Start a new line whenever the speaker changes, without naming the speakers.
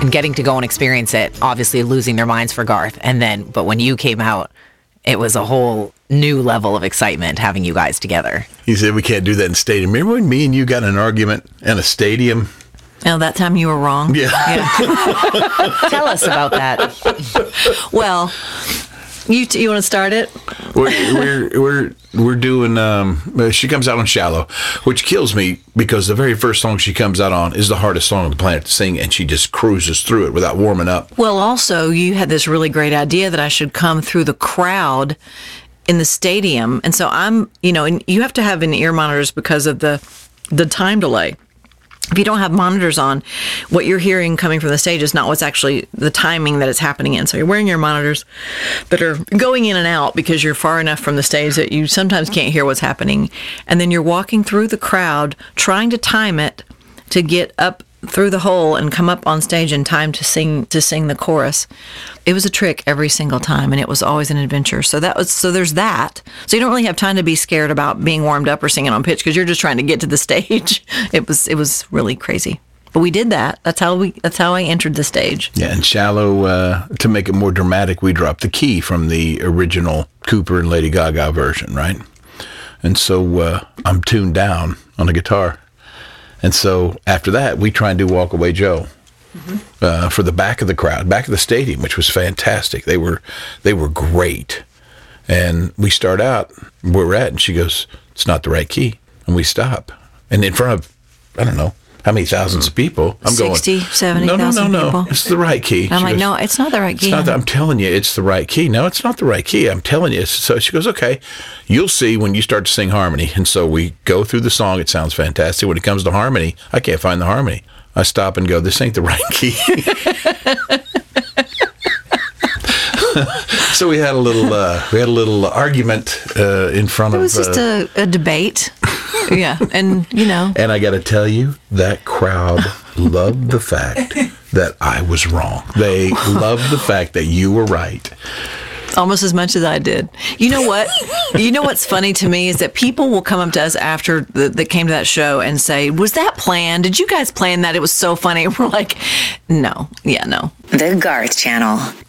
and getting to go and experience it, obviously losing their minds for Garth. But when you came out, it was a whole new level of excitement having you guys together.
He said, we can't do that in stadium. Remember when me and you got in an argument in a stadium?
Oh, that time you were wrong?
Yeah.
Tell us about that.
Well, you want to start it?
We're doing, she comes out on Shallow, which kills me because the very first song she comes out on is the hardest song on the planet to sing, and she just cruises through it without warming up.
Well, also, you had this really great idea that I should come through the crowd in the stadium. And so and you have to have in-ear monitors because of the time delay. If you don't have monitors on, what you're hearing coming from the stage is not what's actually the timing that it's happening in. So you're wearing your monitors that are going in and out because you're far enough from the stage that you sometimes can't hear what's happening. And then you're walking through the crowd trying to time it to get up through the hole and come up on stage in time to sing the chorus. It was a trick every single time, and it was always an adventure. So there's that. So you don't really have time to be scared about being warmed up or singing on pitch because you're just trying to get to the stage. It was really crazy. But we did that. That's how I entered the stage.
Yeah, and Shallow, to make it more dramatic, we dropped the key from the original Cooper and Lady Gaga version, right? And so I'm tuned down on the guitar. And so after that, we try and do Walk Away Joe for the back of the crowd, back of the stadium, which was fantastic. They were great. And we start out where we're at, and she goes, it's not the right key. And we stop. And in front of, I don't know, how many thousands of people? I'm
60,
going,
70,000
no.
people.
It's the right key.
I'm like, no, it's not the right key.
I'm telling you, it's the right key. No, it's not the right key. I'm telling you. So she goes, okay, you'll see when you start to sing harmony. And so we go through the song. It sounds fantastic. When it comes to harmony, I can't find the harmony. I stop and go, this ain't the right key. So we had a little argument in front of.
It was just a debate. Yeah, and
And I got to tell you, that crowd loved the fact that I was wrong. They loved the fact that you were right.
Almost as much as I did. You know what? You know what's funny to me is that people will come up to us after that came to that show and say, was that planned? Did you guys plan that? It was so funny. We're like, no. Yeah, no.
The Garth Channel.